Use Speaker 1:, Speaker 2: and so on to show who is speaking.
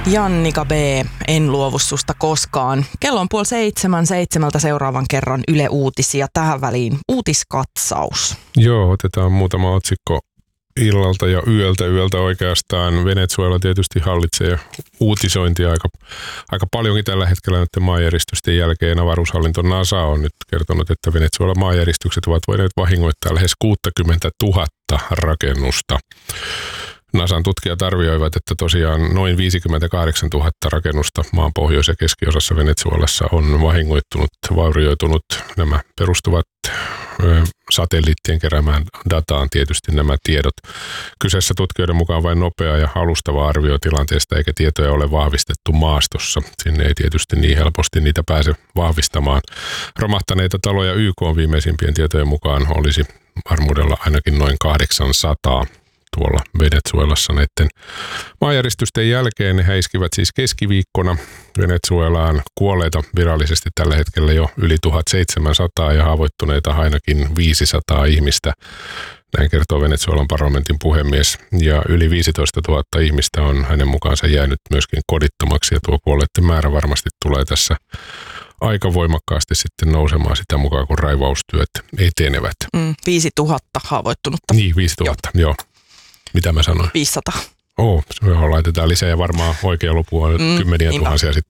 Speaker 1: Jannika B., en luovu susta koskaan. Kello on 6:30 seuraavan kerran Yle Uutisia. Tähän väliin uutiskatsaus.
Speaker 2: Joo, otetaan muutama otsikko illalta ja yöltä oikeastaan. Venezuela tietysti hallitsee uutisointia aika paljonkin tällä hetkellä näiden maanjäristysten jälkeen. Avaruushallinto NASA on nyt kertonut, että Venezuelan maanjäristykset ovat voineet vahingoittaa lähes 60 000 rakennusta. NASAn tutkijat arvioivat, että tosiaan noin 58 000 rakennusta maan pohjois- ja keskiosassa Venezuelassa on vahingoittunut, vaurioitunut. Nämä perustuvat satelliittien keräämään dataan tietysti nämä tiedot. Kyseessä tutkijoiden mukaan vain nopea ja alustava arvio tilanteesta, eikä tietoja ole vahvistettu maastossa. Sinne ei tietysti niin helposti niitä pääse vahvistamaan. Romahtaneita taloja YK on viimeisimpien tietojen mukaan olisi varmuudella ainakin noin 800 tuolla Venezuelassa näiden maanjäristysten jälkeen. Ne häiskivät siis keskiviikkona Venezuelaan. Kuolleita virallisesti tällä hetkellä jo yli 1700 ja haavoittuneita ainakin 500 ihmistä. Näin kertoo Venezuelan parlamentin puhemies. Ja yli 15 000 ihmistä on hänen mukaansa jäänyt myöskin kodittomaksi. Ja tuo kuolleiden määrä varmasti tulee tässä aika voimakkaasti sitten nousemaan sitä mukaan, kun raivaustyöt etenevät.
Speaker 1: 5000 haavoittunutta.
Speaker 2: Niin, 5000, joo. Mitä mä sanoin?
Speaker 1: 500.
Speaker 2: Laitetaan lisää ja varmaan oikea lupu on kymmeniä tuhansia sitten